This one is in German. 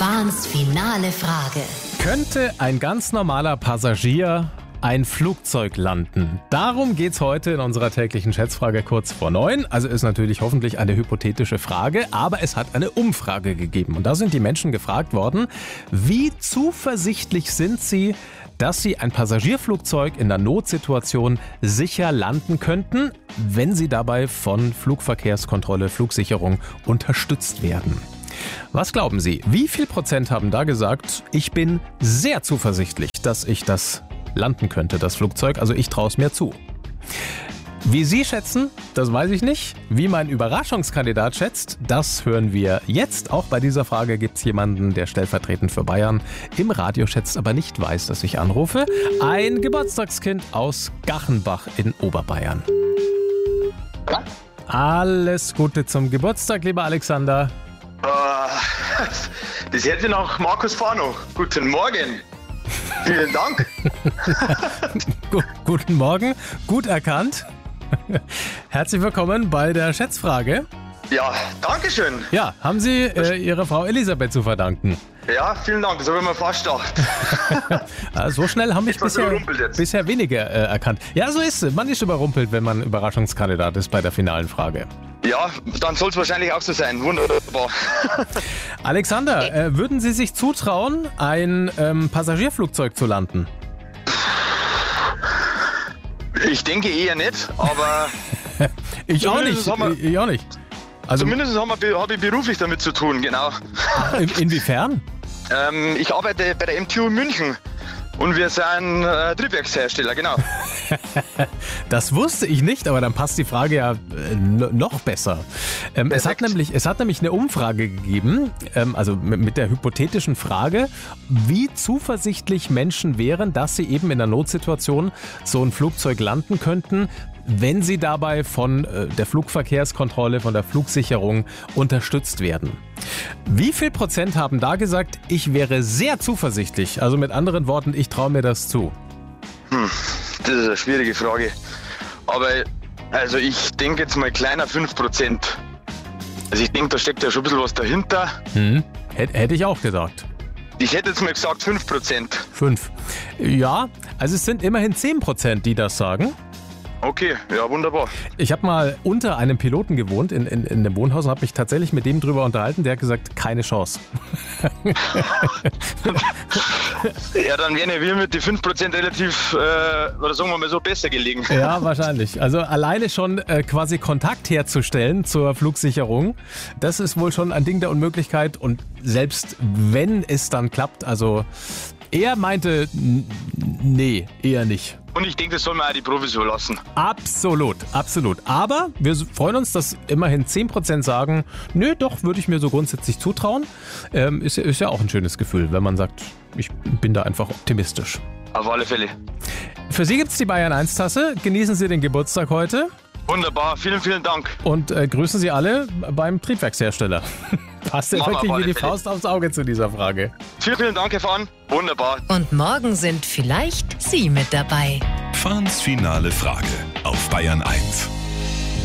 Fahns finale Frage. Könnte ein ganz normaler Passagier ein Flugzeug landen? Darum geht's heute in unserer täglichen Schätzfrage kurz vor 9. Also ist natürlich hoffentlich eine hypothetische Frage, aber es hat eine Umfrage gegeben. Und da sind die Menschen gefragt worden, wie zuversichtlich sind sie, dass sie ein Passagierflugzeug in der Notsituation sicher landen könnten, wenn sie dabei von Flugverkehrskontrolle, Flugsicherung unterstützt werden. Was glauben Sie? Wie viel Prozent haben da gesagt, ich bin sehr zuversichtlich, dass ich das landen könnte, das Flugzeug, also ich traue es mir zu. Wie Sie schätzen, das weiß ich nicht. Wie mein Überraschungskandidat schätzt, das hören wir jetzt. Auch bei dieser Frage gibt es jemanden, der stellvertretend für Bayern im Radio schätzt, aber nicht weiß, dass ich anrufe. Ein Geburtstagskind aus Gachenbach in Oberbayern. Alles Gute zum Geburtstag, lieber Alexander. Das hört sich nach Markus Fahno. Guten Morgen. Vielen Dank. Guten Morgen, gut erkannt. Herzlich willkommen bei der Schätzfrage. Ja, danke schön. Ja, haben Sie Ihrer Frau Elisabeth zu verdanken? Ja, vielen Dank, das habe ich mir fast gedacht. So schnell haben mich bisher weniger erkannt. Ja, so ist es. Man ist überrumpelt, wenn man Überraschungskandidat ist bei der finalen Frage. Ja, dann soll es wahrscheinlich auch so sein. Wunderbar. Alexander, würden Sie sich zutrauen, ein Passagierflugzeug zu landen? Ich denke eher nicht, aber... Ich auch nicht. Also, zumindest habe ich beruflich damit zu tun, genau. Inwiefern? Ich arbeite bei der MTU München und wir sind Triebwerkshersteller, genau. Das wusste ich nicht, aber dann passt die Frage ja noch besser. Es hat nämlich eine Umfrage gegeben, also mit der hypothetischen Frage, wie zuversichtlich Menschen wären, dass sie eben in einer Notsituation so ein Flugzeug landen könnten, wenn sie dabei von der Flugverkehrskontrolle, von der Flugsicherung unterstützt werden. Wie viel Prozent haben da gesagt, ich wäre sehr zuversichtlich? Also mit anderen Worten, ich traue mir das zu. Das ist eine schwierige Frage. Aber also ich denke jetzt mal kleiner 5%. Also ich denke, da steckt ja schon ein bisschen was dahinter. Hätte ich auch gesagt. Ich hätte jetzt mal gesagt 5%. 5. Ja, also es sind immerhin 10%, die das sagen. Okay, ja, wunderbar. Ich habe mal unter einem Piloten gewohnt in einem Wohnhaus und habe mich tatsächlich mit dem drüber unterhalten. Der hat gesagt, keine Chance. Ja, dann wären wir mit den 5% relativ, oder sagen wir mal so, besser gelegen. Ja, wahrscheinlich. Also alleine schon quasi Kontakt herzustellen zur Flugsicherung, das ist wohl schon ein Ding der Unmöglichkeit. Und selbst wenn es dann klappt, also er meinte, nee, eher nicht. Und ich denke, das soll man auch die Profis so lassen. Absolut. Aber wir freuen uns, dass immerhin 10% sagen, nö, doch, würde ich mir so grundsätzlich zutrauen. Ist ja auch ein schönes Gefühl, wenn man sagt, ich bin da einfach optimistisch. Auf alle Fälle. Für Sie gibt es die Bayern 1 Tasse. Genießen Sie den Geburtstag heute. Wunderbar, vielen Dank. Und grüßen Sie alle beim Triebwerkshersteller. Passt ja wirklich wie die Faust aufs Auge zu dieser Frage. Vielen Dank, Herr Fahn. Wunderbar. Und morgen sind vielleicht Sie mit dabei. Fahns finale Frage auf Bayern 1.